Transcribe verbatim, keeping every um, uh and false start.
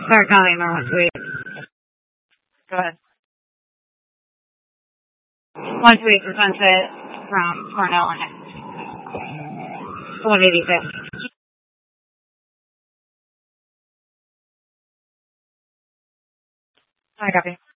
Start calling more once we go ahead. Once we for Sunset from Cornell and one eighty-six. I copy.